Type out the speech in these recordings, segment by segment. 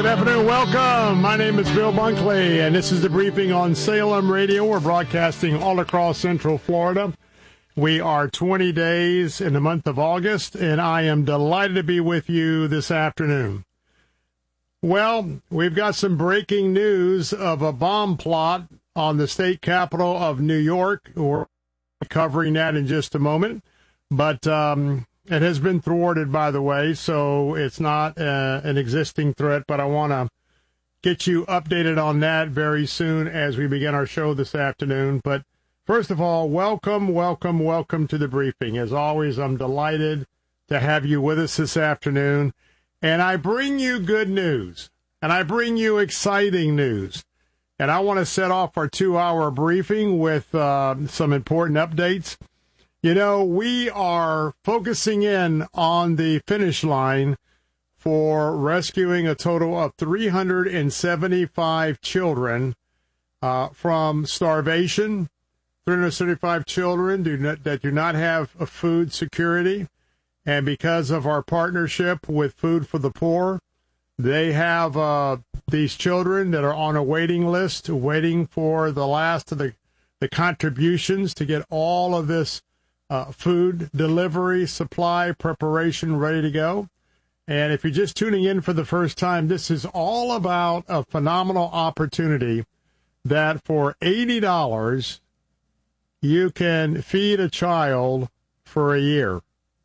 Good afternoon. Welcome. My name is Bill Bunkley, and this is the briefing on Salem Radio. We're broadcasting all across Central Florida. We are 20 days in the month of August, and I am delighted to be with you this afternoon. Well, we've got some breaking news of a bomb plot on the state capital of New York. We're covering that in just a moment, but it has been thwarted, by the way, so it's not an existing threat, but I want to get you updated on that very soon as we begin our show this afternoon. But first of all, welcome to the briefing. As always, I'm delighted to have you with us this afternoon. And I bring you good news, and I bring you exciting news. And I want to set off our 2-hour briefing with some important updates. You know, we are focusing in on the finish line for rescuing a total of 375 children from starvation, 375 children that do not have a food security. And because of our partnership with Food for the Poor, they have these children that are on a waiting list, waiting for the last of the contributions to get all of this food delivery, supply, preparation ready to go. And if you're just tuning in for the first time, this is all about a phenomenal opportunity that for $80, you can feed a child for a year.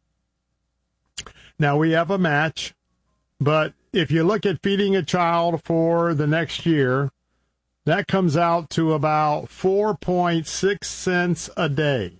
Now, we have a match, but if you look at feeding a child for the next year, that comes out to about 4.6 cents a day.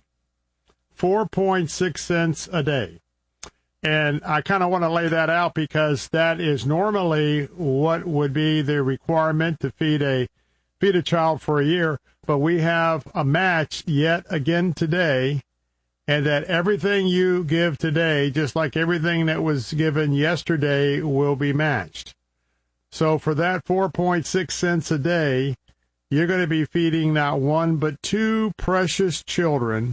4.6 cents a day. And I kind of want to lay that out because that is normally what would be the requirement to feed a child for a year. But we have a match yet again today, and that everything you give today, just like everything that was given yesterday, will be matched. So for that 4.6 cents a day, you're going to be feeding not one but two precious children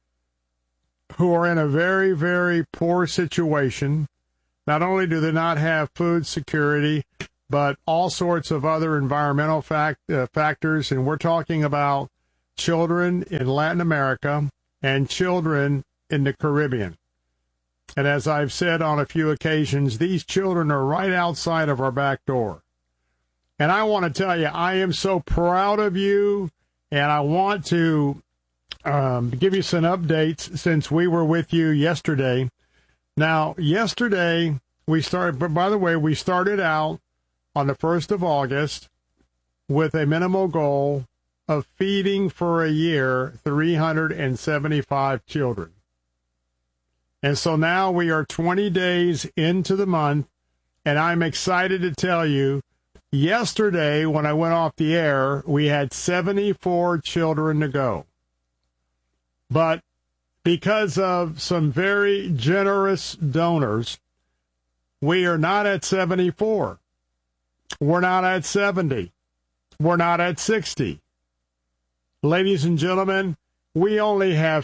who are in a very, very poor situation. Not only do they not have food security, but all sorts of other environmental factors. And we're talking about children in Latin America and children in the Caribbean. And as I've said on a few occasions, these children are right outside of our back door. And I want to tell you, I am so proud of you, and I want to give you some updates since we were with you yesterday. Now, yesterday, we started out on the 1st of August with a minimal goal of feeding for a year 375 children. And so now we are 20 days into the month, and I'm excited to tell you, yesterday when I went off the air, we had 74 children to go. But because of some very generous donors, we are not at 74. We're not at 70. We're not at 60. Ladies and gentlemen, we only have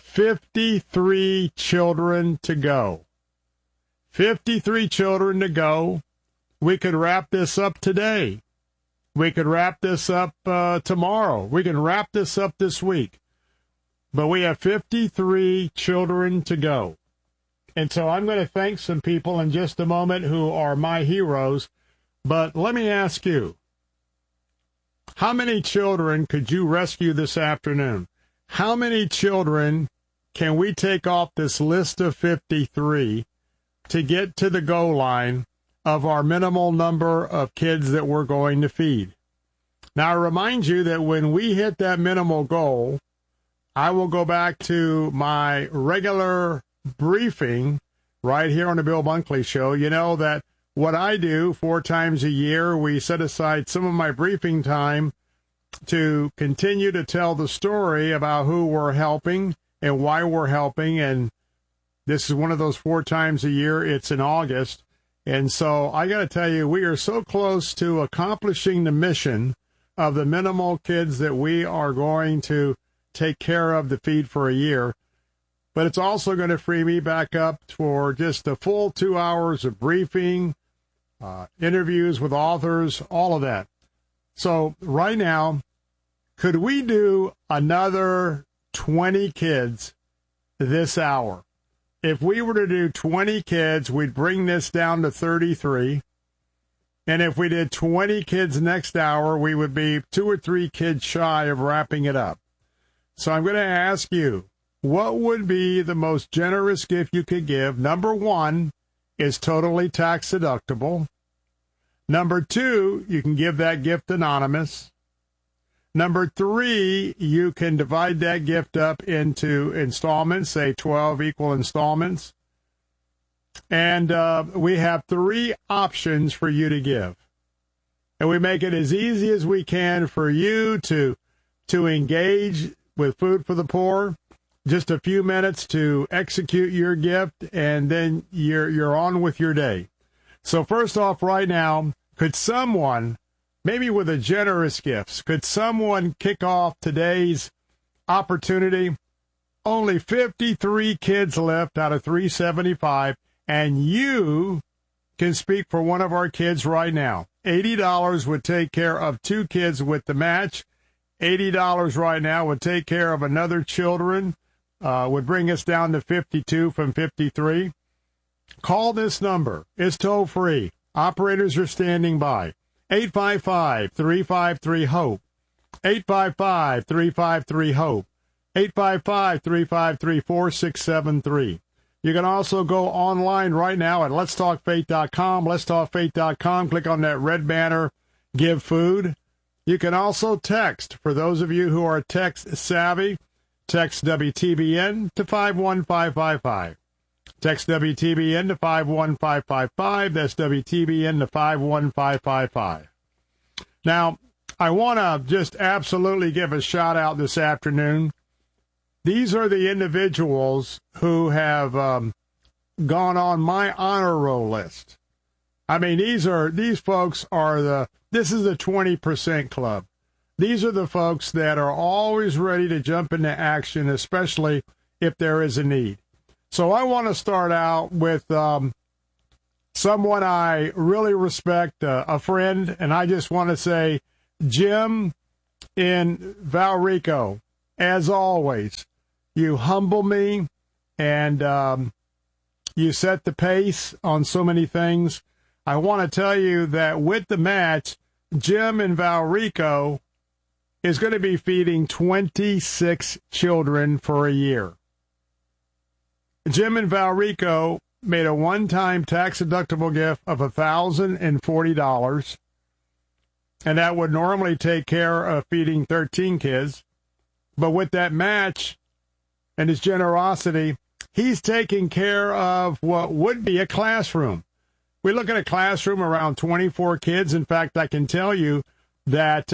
53 children to go. 53 children to go. We could wrap this up today. We could wrap this up tomorrow. We can wrap this up this week. But we have 53 children to go. And so I'm going to thank some people in just a moment who are my heroes. But let me ask you, how many children could you rescue this afternoon? How many children can we take off this list of 53 to get to the goal line of our minimal number of kids that we're going to feed? Now, I remind you that when we hit that minimal goal, I will go back to my regular briefing right here on the Bill Bunkley Show. You know that what I do 4 times a year, we set aside some of my briefing time to continue to tell the story about who we're helping and why we're helping. And this is one of those 4 times a year. It's in August. And so I got to tell you, we are so close to accomplishing the mission of the minimal kids that we are going to take care of the feed for a year. But it's also going to free me back up for just a full 2 hours of briefing, interviews with authors, all of that. So right now, could we do another 20 kids this hour? If we were to do 20 kids, we'd bring this down to 33. And if we did 20 kids next hour, we would be 2 or 3 kids shy of wrapping it up. So I'm going to ask you, what would be the most generous gift you could give? Number 1 is totally tax deductible. Number 2, you can give that gift anonymous. Number 3, you can divide that gift up into installments, say 12 equal installments. And we have 3 options for you to give. And we make it as easy as we can for you to engage with Food for the Poor. Just a few minutes to execute your gift, and then you're on with your day. So first off, right now, could someone, maybe with a generous gift, could someone kick off today's opportunity? Only 53 kids left out of 375, and you can speak for one of our kids right now. $80 would take care of 2 kids with the match. $80 right now would take care of another children, would bring us down to 52 from 53. Call this number. It's toll free. Operators are standing by. 855-353-HOPE. 855-353-HOPE. 855-353-4673. You can also go online right now at letstalkfaith.com. Letstalkfaith.com. Click on that red banner, Give Food. You can also text. For those of you who are text savvy, text WTBN to 51555. Text WTBN to 51555. That's WTBN to 51555. Now, I want to just absolutely give a shout out this afternoon. These are the individuals who have gone on my honor roll list. I mean, these folks are this is the 20% club. These are the folks that are always ready to jump into action, especially if there is a need. So I want to start out with someone I really respect, a friend, and I just want to say, Jim in Valrico, as always, you humble me and you set the pace on so many things. I want to tell you that with the match, Jim in Valrico is going to be feeding 26 children for a year. Jim in Valrico made a one-time tax-deductible gift of $1,040, and that would normally take care of feeding 13 kids. But with that match and his generosity, he's taking care of what would be a classroom. We look at a classroom around 24 kids. In fact, I can tell you that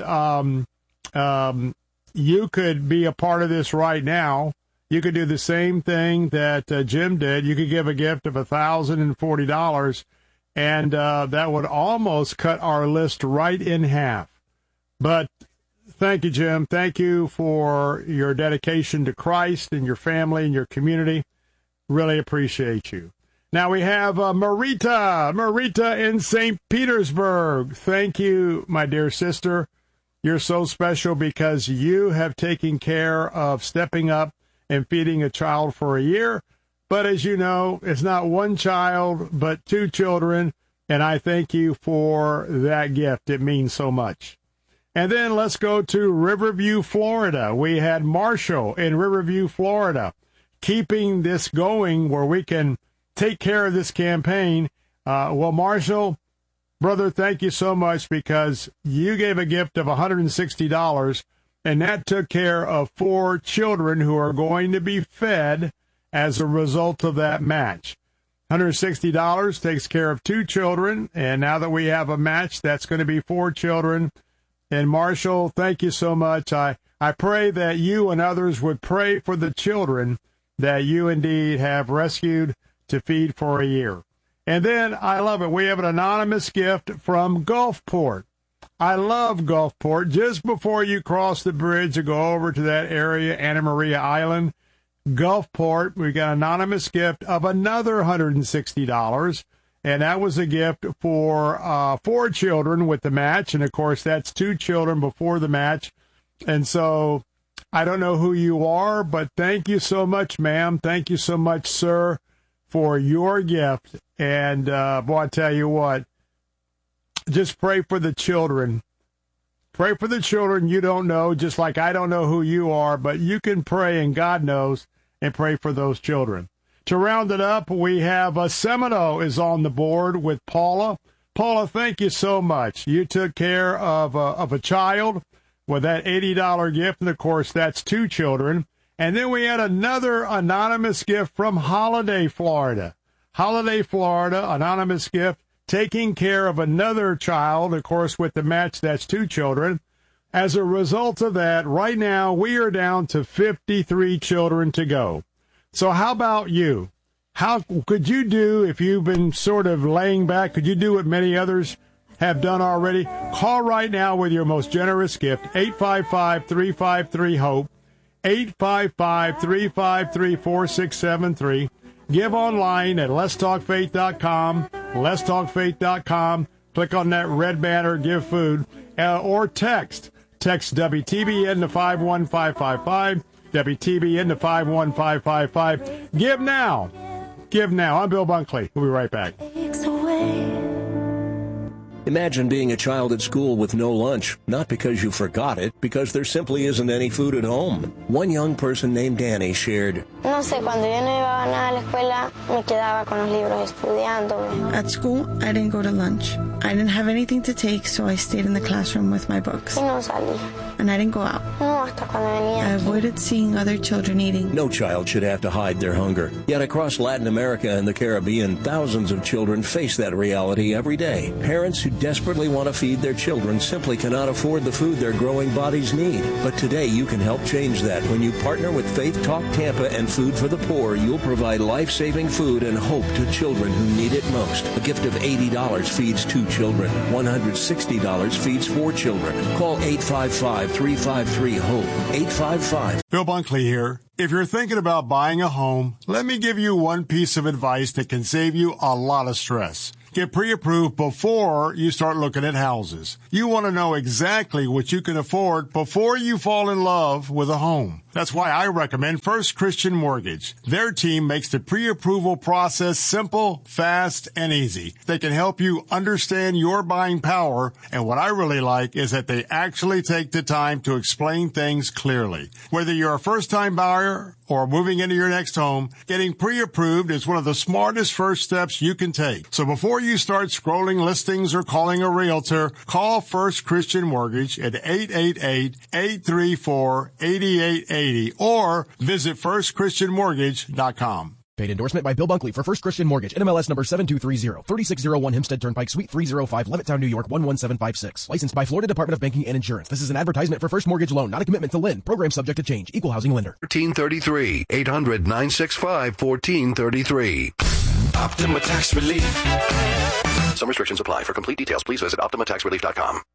you could be a part of this right now. You could do the same thing that Jim did. You could give a gift of $1,040, and that would almost cut our list right in half. But thank you, Jim. Thank you for your dedication to Christ and your family and your community. Really appreciate you. Now we have Marita in St. Petersburg. Thank you, my dear sister. You're so special because you have taken care of stepping up and feeding a child for a year. But as you know, it's not one child, but 2 children. And I thank you for that gift. It means so much. And then let's go to Riverview, Florida. We had Marshall in Riverview, Florida, keeping this going where we can take care of this campaign. Well, Marshall, brother, thank you so much because you gave a gift of $160, and that took care of 4 children who are going to be fed as a result of that match. $160 takes care of 2 children, and now that we have a match, that's going to be 4 children. And Marshall, thank you so much. I pray that you and others would pray for the children that you indeed have rescued to feed for a year. And then, I love it, we have an anonymous gift from Gulfport. I love Gulfport. Just before you cross the bridge to go over to that area, Anna Maria Island, Gulfport, we got an anonymous gift of another $160. And that was a gift for 4 children with the match. And, of course, that's 2 children before the match. And so I don't know who you are, but thank you so much, ma'am. Thank you so much, sir, for your gift. And, boy, I tell you what, just pray for the children. Pray for the children you don't know, just like I don't know who you are, but you can pray, and God knows, and pray for those children. To round it up, we have Seminole is on the board with Paula. Paula, thank you so much. You took care of a child with that $80 gift, and, of course, that's 2 children. And then we had another anonymous gift from Holiday, Florida. Holiday, Florida, anonymous gift, taking care of another child, of course, with the match, that's 2 children. As a result of that, right now, we are down to 53 children to go. So how about you? How could you do, if you've been sort of laying back, could you do what many others have done already? Call right now with your most generous gift, 855-353-HOPE, 855-353-4673. Give online at letstalkfaith.com, letstalkfaith.com. Click on that red banner, give food, or text. Text WTBN to 51555, WTBN to 51555. Give now. Give now. I'm Bill Bunkley. We'll be right back. Imagine being a child at school with no lunch, not because you forgot it, because there simply isn't any food at home. One young person named Danny shared, No sé, cuando yo no iba nada a la escuela, me quedaba con los libros estudiando. At school, I didn't go to lunch. I didn't have anything to take, so I stayed in the classroom with my books. Y no salí. And I didn't go out. No, hasta cuando venía. I avoided seeing other children eating. No child should have to hide their hunger. Yet across Latin America and the Caribbean, thousands of children face that reality every day. Parents who desperately want to feed their children simply cannot afford the food their growing bodies need. But today you can help change that. When you partner with Faith Talk Tampa and Food for the Poor, you'll provide life-saving food and hope to children who need it most. A gift of $80 feeds 2 children. $160 feeds 4 children. Call 855-353-HOPE. 855. Bill Bunkley here. If you're thinking about buying a home, let me give you one piece of advice that can save you a lot of stress. Get pre-approved before you start looking at houses. You want to know exactly what you can afford before you fall in love with a home. That's why I recommend First Christian Mortgage. Their team makes the pre-approval process simple, fast, and easy. They can help you understand your buying power, and what I really like is that they actually take the time to explain things clearly. Whether you're a first-time buyer or moving into your next home, getting pre-approved is one of the smartest first steps you can take. So before you start scrolling listings or calling a realtor, call First Christian Mortgage at 888-834-8880 or visit firstchristianmortgage.com. Paid endorsement by Bill Bunkley for First Christian Mortgage, NMLS number 7230, 3601 Hempstead Turnpike, Suite 305, Levittown, New York 11756. Licensed by Florida Department of Banking and Insurance. This is an advertisement for First Mortgage Loan, not a commitment to lend. Program subject to change. Equal housing lender. 1433, 800-965-1433. Optima Tax Relief. Some restrictions apply. For complete details, please visit OptimaTaxRelief.com.